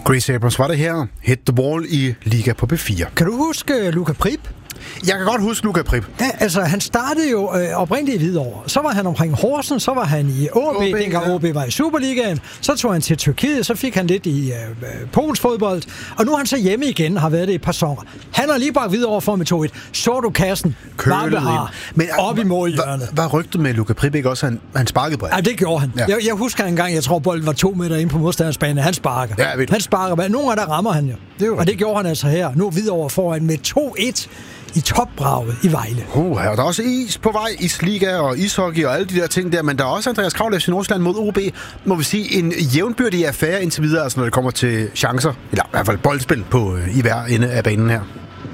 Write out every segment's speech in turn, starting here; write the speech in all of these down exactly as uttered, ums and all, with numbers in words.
Grace Abrams var det her. Hit the ball i Liga på B fire. Kan du huske Luka Prip? Jeg kan godt huske Luka Prip. Ja, altså han startede jo øh, oprindeligt i Hvidovre. Så var han omkring Horsen, så var han i O B, dengang O B var i Superligaen. Så tog han til Tyrkiet, så fik han lidt i øh, Polens fodbold. Og nu er han så hjemme igen, har været det i et par sæsoner. Han har lige bragt Hvidovre for med to et. Så du kassen, varme har, men op i målhjørnet. Hvad rygtede med Luka Prip ikke også? Han, han sparkede på. Ja, det gjorde han. Ja. Jeg, jeg husker en gang, jeg tror bolden var to meter inde på modstanders bane. Han sparker. Ja, han sparker. Nogle af der rammer han jo. Det og det gjorde han altså her. Nu er Hvidovre foran med to et. I topbraget i Vejle. Uh, og der er også is på vej, isliga og ishockey og alle de der ting der, men der er også Andreas Kravl F C Nordsjælland mod O B, må vi sige, en jævnbyrdig affære indtil videre, altså når det kommer til chancer, eller i hvert fald boldspil på, i hver ende af banen her.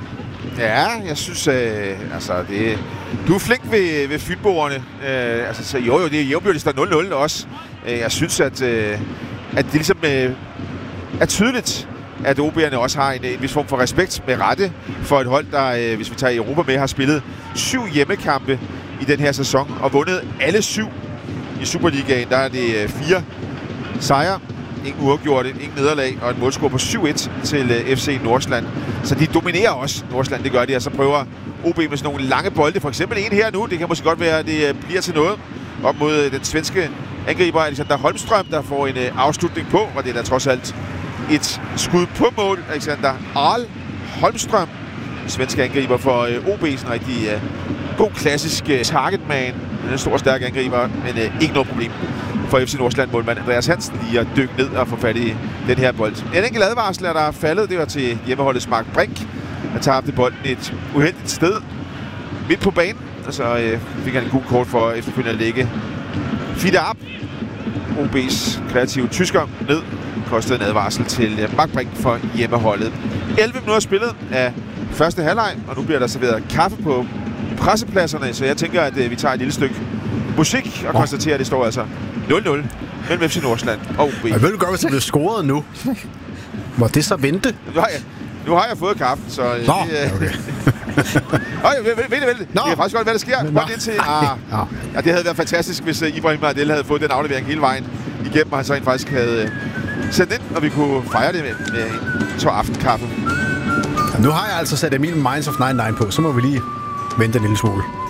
Ja, jeg synes, øh, altså, det, du er flink ved, ved fynboerne. Øh, altså, så jo, jo, det er jævnbyrdigt, der er nul nul også. Øh, jeg synes, at, øh, at det ligesom øh, er tydeligt, at O B'erne også har en, en vis form for respekt med rette for et hold, der, øh, hvis vi tager Europa med, har spillet syv hjemmekampe i den her sæson og vundet alle syv i Superligaen. Der er det øh, fire sejre, ingen uafgjorte, ingen nederlag og en målscore på syv et til øh, F C Nordsjælland. Så de dominerer også Nordsjælland, det gør de, og så prøver O B med sådan nogle lange bolde. For eksempel en her nu, det kan måske godt være, at det øh, bliver til noget op mod øh, den svenske angriber Alexander Holmström, der får en øh, afslutning på, og det er da trods alt et skud på mål. Alexander Arl Holmström, svenske angriber for øh, O B, sådan en rigtig øh, god klassisk øh, targetman. En stor stærk angriber, men øh, ikke noget problem for F C Nordsjælland målmand Andreas Hansen lige at dykke ned og få fat i den her bold. En enkelt advarsel er der faldet, det var til hjemmeholdets Mark Brink. Han tabte bolden et uheldigt sted midt på banen, og så øh, fik han en god kort for efterfølgende at lægge Fida op. O B's kreative tysker ned. Kostede en advarsel til Mark Brink for hjemmeholdet. elleve minutter spillet af første halvleg, og nu bliver der serveret kaffe på pressepladserne, så jeg tænker, at vi tager et lille stykke musik og konstaterer, at det står altså nul nul mellem F C Nordsjælland og O B. Jeg vil godt, hvis det bliver scoret nu. Må det så vente? Nu har jeg, nu har jeg fået kaffe, så... Nå, det, okay. Øj, vent, vent, vent. Det kan faktisk godt være, det sker. Nå. Indtil, ah, ja, det havde været fantastisk, hvis uh, Ibrahim Adel havde fået den aflevering hele vejen igennem, og han så en faktisk havde uh, sendt ind, og vi kunne fejre det med, med en tår aftenkaffe. Nu har jeg altså sat Emil Minds of nioghalvfems på, så må vi lige vente en lille smule.